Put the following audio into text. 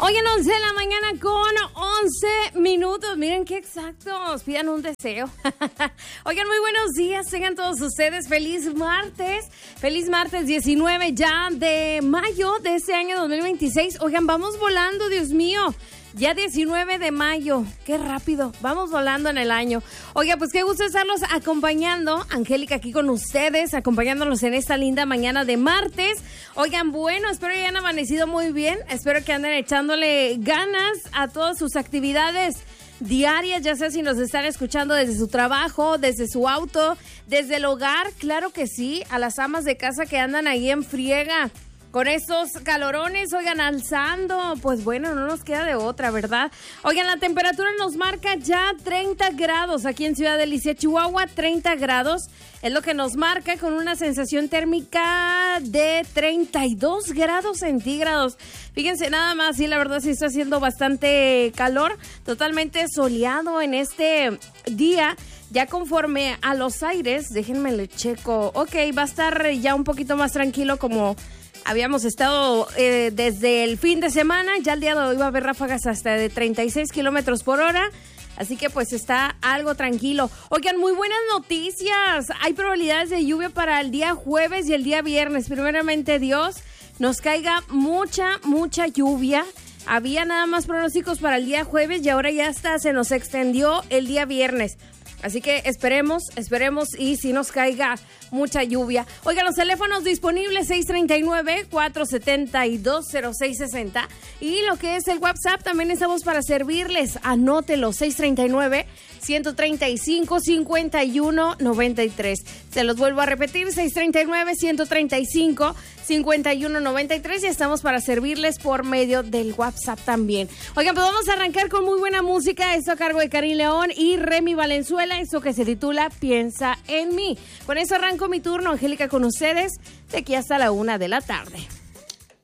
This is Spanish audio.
Oigan, 11 de la mañana con 11 minutos. Miren qué exactos. Pidan un deseo. Oigan, muy buenos días. Tengan todos ustedes. Feliz martes. Feliz martes 19 ya de mayo de este año 2026. Oigan, vamos volando, Dios mío. Ya 19 de mayo, qué rápido, vamos volando en el año. Oiga, pues qué gusto estarlos acompañando, Angélica aquí con ustedes, acompañándolos en esta linda mañana de martes. Oigan, bueno, espero que hayan amanecido muy bien, espero que anden echándole ganas a todas sus actividades diarias, ya sea si nos están escuchando desde su trabajo, desde su auto, desde el hogar, claro que sí, a las amas de casa que andan ahí en friega. Con estos calorones, oigan, alzando, pues bueno, no nos queda de otra, ¿verdad? Oigan, la temperatura nos marca ya 30 grados aquí en Ciudad Delicia, Chihuahua, 30 grados. Es lo que nos marca con una sensación térmica de 32 grados centígrados. Fíjense nada más, sí, la verdad sí está haciendo bastante calor, totalmente soleado en este día. Ya conforme a los aires, déjenme le checo. Ok, va a estar ya un poquito más tranquilo como habíamos estado desde el fin de semana. Ya el día de hoy va a haber ráfagas hasta de 36 kilómetros por hora. Así que pues está algo tranquilo. Oigan, muy buenas noticias. Hay probabilidades de lluvia para el día jueves y el día viernes. Primeramente Dios, nos caiga mucha lluvia. Había nada más pronósticos para el día jueves y ahora ya hasta se nos extendió el día viernes. Así que esperemos y si nos caiga mucha lluvia. Oigan, los teléfonos disponibles 639-472-0660 y lo que es el WhatsApp también estamos para servirles. Anótelo, 639-135-5193. Se los vuelvo a repetir, 639-135-5193 y estamos para servirles por medio del WhatsApp también. Oigan, pues vamos a arrancar con muy buena música, esto a cargo de Karim León y Remy Valenzuela, eso que se titula Piensa en mí. Con eso arranco mi turno, Angélica, con ustedes, de aquí hasta la 1 de la tarde.